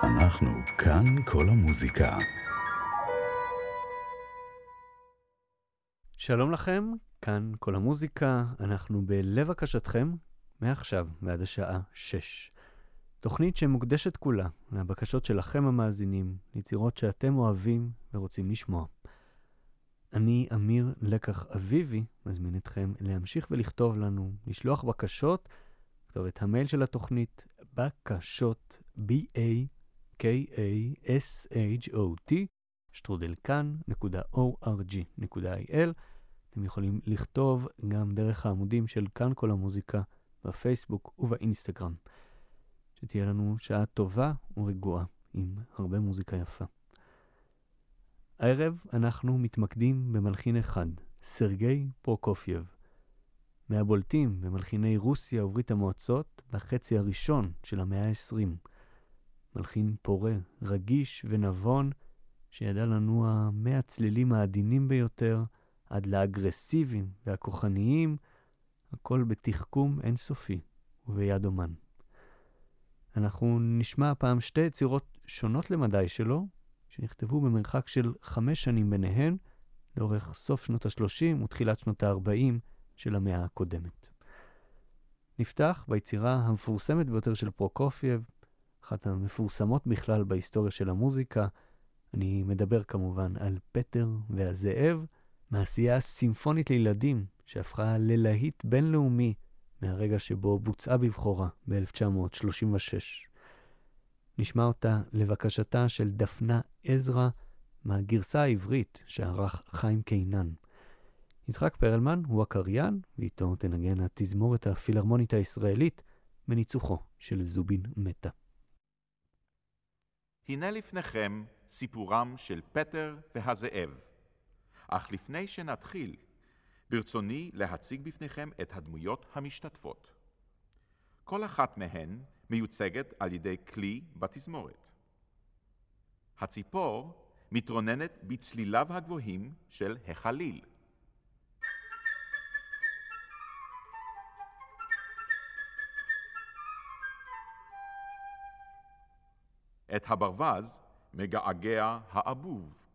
אנחנו כאן כל המוזיקה. שלום לכם, כאן כל המוזיקה, אנחנו בלב הקשתכם, מעכשיו ועד השעה 6. תוכנית שמוקדשת כולה לבקשות שלכם המאזינים, ליצירות שאתם אוהבים ורוצים לשמוע. אני אמיר לקח אביבי, מזמין אתכם להמשיך ולכתוב לנו, לשלוח בקשות, כתוב את המייל של התוכנית, בקשות, B-A-K-A-S-H-O-T, שטרודלקן.org.il. אתם יכולים לכתוב גם דרך העמודים של כאן כל המוזיקה, בפייסבוק ובאינסטגרם. שתהיה לנו שעה טובה ורגועה, עם הרבה מוזיקה יפה. הערב אנחנו מתמקדים במלחין אחד, סרגי פרוקופייב. מהבולטים במלחיני רוסיה וברית המועצות בחצי הראשון של המאה ה-20. מלחין פורה, רגיש ונבון, שידע לנוע מהצלילים העדינים ביותר עד לאגרסיביים והכוחניים, הכל בתחכום אינסופי וביד אומן. אנחנו נשמע הפעם שתי יצירות שונות למדי שלו, שנכתבו במרחק של 5 שנים ביניהן, לאורך סוף שנות ה-30 ותחילת שנות ה-40 של המאה הקודמת. נפתח ביצירה המפורסמת ביותר של פרוקופייב, אחת המפורסמות בכלל בהיסטוריה של המוזיקה. אני מדבר כמובן על פטר והזאב, מעשייה סימפונית לילדים שהפכה ללהיט בינלאומי מהרגע שבו בוצעה בבחורה ב-1936. נשמע אותה לבקשתה של דפנה עזרא מהגרסה העברית שערך חיים קינן. יצחק פרלמן הוא הקריין, ואיתו תנגן התזמורת הפילהרמונית הישראלית בניצוחו של זובין מטה. הנה לפניכם סיפורם של פטר והזאב. אך לפני שנתחיל, ברצוני להציג בפניכם את הדמויות המשתתפות. כל אחת מהן מיוצגת על ידי כלי בתזמורת. הציפור מתרוננת בצליליו הגבוהים של החליל. את הברווז מגעגע האבוב.